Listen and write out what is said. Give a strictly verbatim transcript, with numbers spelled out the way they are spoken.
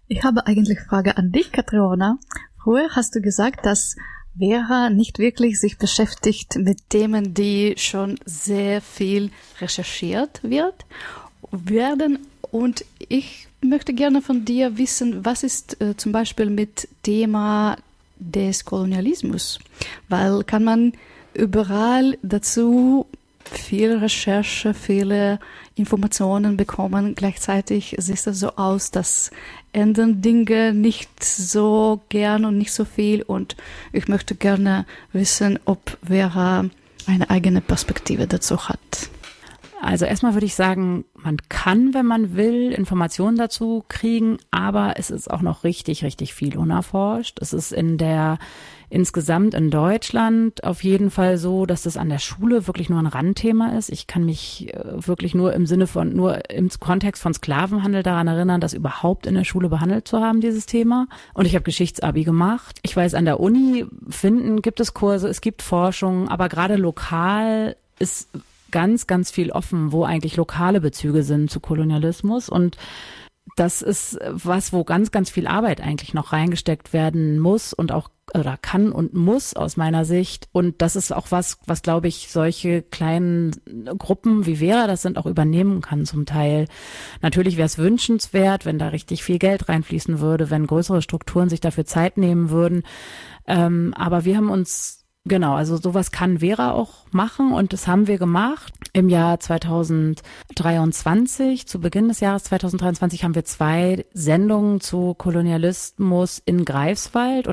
Ich habe eigentlich eine Frage an dich, Catriona. Früher hast du gesagt, dass Vera nicht wirklich sich beschäftigt mit Themen, die schon sehr viel recherchiert wird, werden. Und ich möchte gerne von dir wissen, was ist äh, zum Beispiel mit Thema des Kolonialismus? Weil kann man überall dazu viel Recherche, viele Informationen bekommen. Gleichzeitig sieht es so aus, dass ändern Dinge nicht so gern und nicht so viel. Und ich möchte gerne wissen, ob Vera eine eigene Perspektive dazu hat. Also erstmal würde ich sagen, man kann, wenn man will, Informationen dazu kriegen, aber es ist auch noch richtig, richtig viel unerforscht. Es ist in der insgesamt in Deutschland auf jeden Fall so, dass das an der Schule wirklich nur ein Randthema ist. Ich kann mich wirklich nur im Sinne von, nur im Kontext von Sklavenhandel daran erinnern, das überhaupt in der Schule behandelt zu haben, dieses Thema. Und ich habe Geschichtsabi gemacht. Ich weiß, an der Uni finden, gibt es Kurse, es gibt Forschung, aber gerade lokal ist ganz, ganz viel offen, wo eigentlich lokale Bezüge sind zu Kolonialismus. Und das ist was, wo ganz, ganz viel Arbeit eigentlich noch reingesteckt werden muss und auch oder kann und muss aus meiner Sicht. Und das ist auch was, was, glaube ich, solche kleinen Gruppen wie Vera das sind, auch übernehmen kann zum Teil. Natürlich wäre es wünschenswert, wenn da richtig viel Geld reinfließen würde, wenn größere Strukturen sich dafür Zeit nehmen würden. Ähm, aber wir haben uns Genau, also sowas kann Vera auch machen und das haben wir gemacht. Im Jahr zweitausenddreiundzwanzig, zu Beginn des Jahres zweitausenddreiundzwanzig, haben wir zwei Sendungen zu Kolonialismus in Greifswald